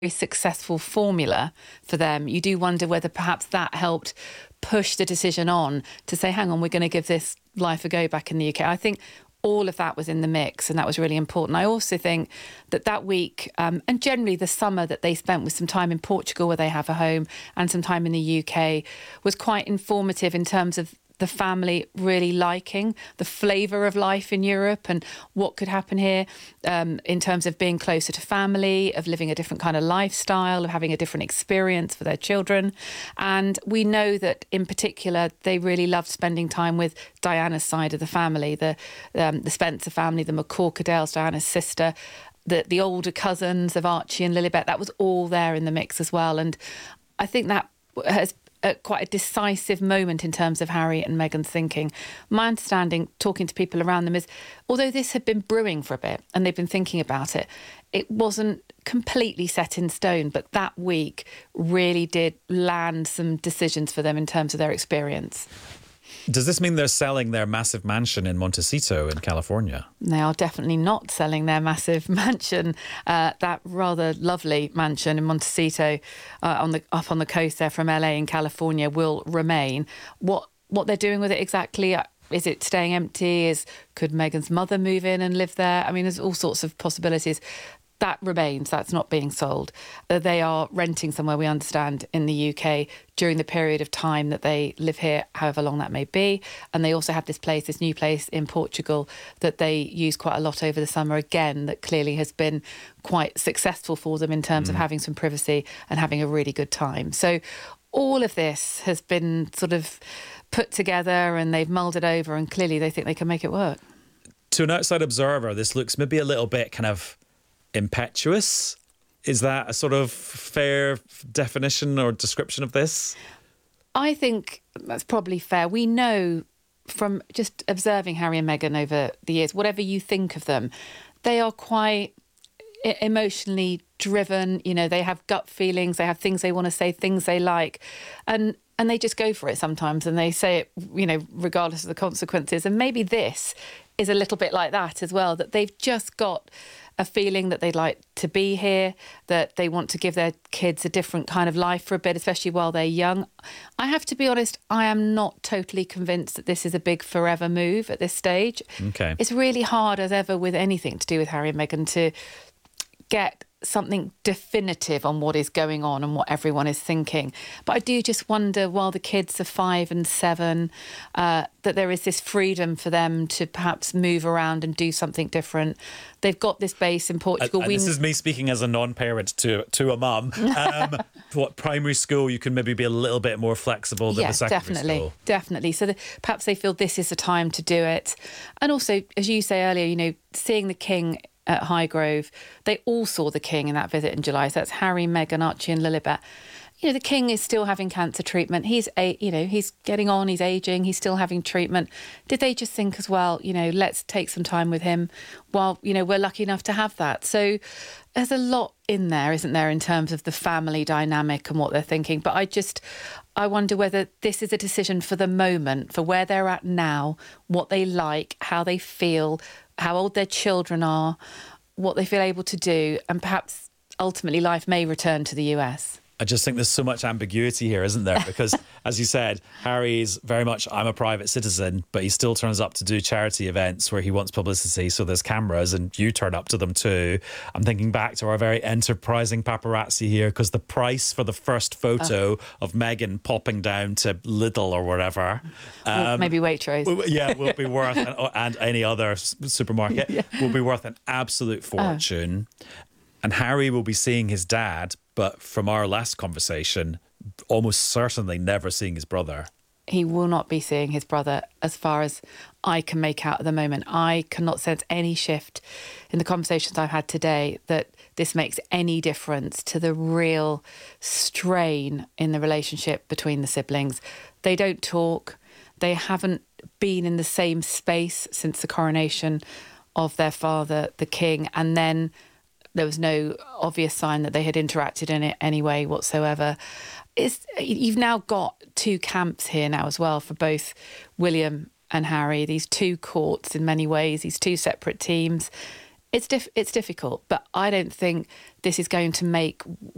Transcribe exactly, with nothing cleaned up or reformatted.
successful formula for them, you do wonder whether perhaps that helped push the decision on to say, hang on, we're going to give this life a go back in the U K. I think all of that was in the mix, and that was really important. I also think that that week, um, and generally the summer that they spent with some time in Portugal where they have a home and some time in the U K, was quite informative in terms of the family really liking the flavour of life in Europe and what could happen here um, in terms of being closer to family, of living a different kind of lifestyle, of having a different experience for their children. And we know that in particular, they really loved spending time with Diana's side of the family, the, um, the Spencer family, the McCorquodales, Diana's sister, the, the older cousins of Archie and Lilibet. That was all there in the mix as well. And I think that has at quite a decisive moment in terms of Harry and Meghan's thinking. My understanding, talking to people around them, is although this had been brewing for a bit and they've been thinking about it, it wasn't completely set in stone, but that week really did land some decisions for them in terms of their experience. Does this mean they're selling their massive mansion in Montecito in California? They are definitely not selling their massive mansion, uh, that rather lovely mansion in Montecito uh, on the up on the coast there from L A in California will remain. What what they're doing with it exactly, uh, is it staying empty? Is Could Meghan's mother move in and live there? I mean, there's all sorts of possibilities. That remains, that's not being sold. Uh, they are renting somewhere, we understand, in the U K during the period of time that they live here, however long that may be. And they also have this place, this new place in Portugal that they use quite a lot over the summer again, that clearly has been quite successful for them in terms mm. of having some privacy and having a really good time. So all of this has been sort of put together and they've mulled it over, and clearly they think they can make it work. To an outside observer, this looks maybe a little bit kind of impetuous. Is that a sort of fair definition or description of this? I think that's probably fair. We know from just observing Harry and Meghan over the years, whatever you think of them, they are quite emotionally driven. You know, they have gut feelings, they have things they want to say, things they like, and and they just go for it sometimes, and they say it, you know, regardless of the consequences. And maybe this is a little bit like that as well, that they've just got a feeling that they'd like to be here, that they want to give their kids a different kind of life for a bit, especially while they're young. I have to be honest, I am not totally convinced that this is a big forever move at this stage. Okay. It's really hard, as ever, with anything to do with Harry and Meghan, to get something definitive on what is going on and what everyone is thinking. But I do just wonder, while the kids are five and seven, uh, that there is this freedom for them to perhaps move around and do something different. They've got this base in Portugal. And, and we... this is me speaking as a non-parent to to a mum. Um, what, primary school, you can maybe be a little bit more flexible than yeah, the secondary definitely, school. Definitely. So the, perhaps they feel this is the time to do it. And also, as you say earlier, you know, seeing the King at Highgrove, they all saw the King in that visit in July. So that's Harry, Meghan, Archie and Lilibet. You know, the King is still having cancer treatment. He's, a, you know, he's getting on, he's ageing, he's still having treatment. Did they just think as well, you know, let's take some time with him while, you know, we're lucky enough to have that. So there's a lot in there, isn't there, in terms of the family dynamic and what they're thinking. But I just, I wonder whether this is a decision for the moment, for where they're at now, what they like, how they feel, how old their children are, what they feel able to do, and perhaps ultimately life may return to the U S. I just think there's so much ambiguity here, isn't there? Because, as you said, Harry's very much, I'm a private citizen, but he still turns up to do charity events where he wants publicity, so there's cameras, and you turn up to them too. I'm thinking back to our very enterprising paparazzi here, because the price for the first photo oh. of Meghan popping down to Lidl or whatever... Um, well, maybe Waitrose. Yeah, will be worth, and, and any other supermarket, yeah. will be worth an absolute fortune. Oh. And Harry will be seeing his dad, but from our last conversation, almost certainly never seeing his brother. He will not be seeing his brother, as far as I can make out at the moment. I cannot sense any shift in the conversations I've had today that this makes any difference to the real strain in the relationship between the siblings. They don't talk. They haven't been in the same space since the coronation of their father, the King, and then there was no obvious sign that they had interacted in it anyway whatsoever. It's, you've now got two camps here now as well for both William and Harry, these two courts in many ways, these two separate teams. It's diff- it's difficult, but I don't think this is going to make